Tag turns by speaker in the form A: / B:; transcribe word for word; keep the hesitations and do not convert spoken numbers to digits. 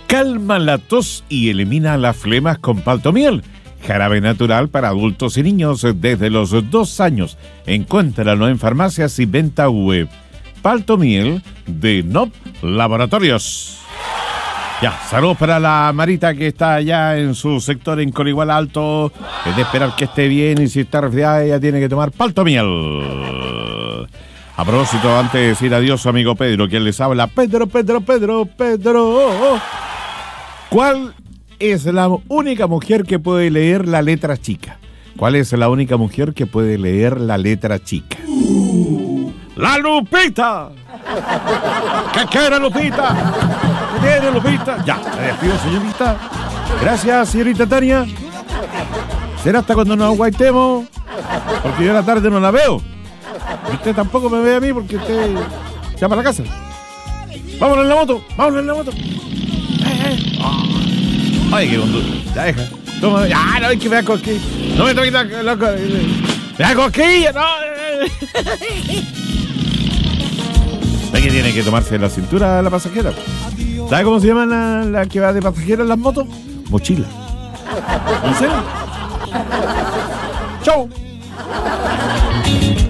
A: calma la tos y elimina las flemas con Paltomiel. Jarabe natural para adultos y niños desde los dos años. Encuéntralo en farmacias y venta web. Paltomiel de N O P Laboratorios. Ya, saludos para la Marita que está allá en su sector en Coligual Alto. Es de esperar que esté bien y si está resfriada ella tiene que tomar Paltomiel. A propósito, antes de decir adiós a amigo Pedro, quien les habla, Pedro, Pedro, Pedro, Pedro. ¿Cuál es la única mujer que puede leer la letra chica? ¿Cuál es la única mujer que puede leer la letra chica? ¡La Lupita! ¿Qué quiere Lupita? ¿Qué quiere Lupita? Ya, me despido, señorita. Gracias, señorita Tania. Será hasta cuando nos aguaitemos, porque yo a la tarde no la veo. Y usted tampoco me ve a mí porque usted se va para la casa. Vámonos en la moto, vámonos en la moto. Ay, qué conducto. Ya deja. Toma. Ah, no, es que me da cosquilla. No me toques la, la, la, me da cosquilla, no. ¿Ve que tiene que tomarse la cintura la pasajera? ¿Sabe cómo se llama la, la que va de pasajera en las motos? Mochila. ¿En serio? ¡Chau!